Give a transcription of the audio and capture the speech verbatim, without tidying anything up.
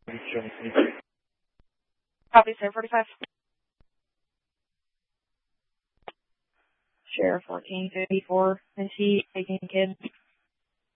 Copy, sir. forty-five. Sheriff fourteen fifty-four. Is he taking a kid?